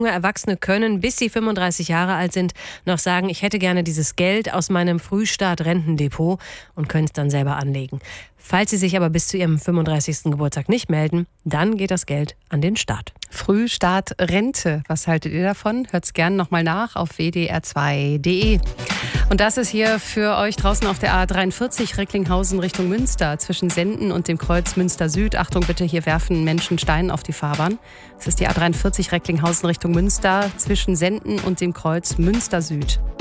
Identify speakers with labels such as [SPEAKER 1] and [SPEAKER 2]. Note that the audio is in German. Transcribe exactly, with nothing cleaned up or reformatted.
[SPEAKER 1] Erwachsene können, bis sie fünfunddreißig Jahre alt sind, noch sagen, ich hätte gerne dieses Geld aus meinem Frühstart-Rentendepot und können es dann selber anlegen. Falls sie sich aber bis zu ihrem fünfunddreißigsten Geburtstag nicht melden, dann geht das Geld an den Staat.
[SPEAKER 2] Frühstart Rente. Was haltet ihr davon? Hört's gerne nochmal nach auf w d r zwei punkt d e. Und das ist hier für euch draußen auf der A dreiundvierzig Recklinghausen Richtung Münster zwischen Senden und dem Kreuz Münster Süd. Achtung bitte, hier werfen Menschen Steine auf die Fahrbahn. Es ist die A dreiundvierzig Recklinghausen Richtung Münster zwischen Senden und dem Kreuz Münster Süd.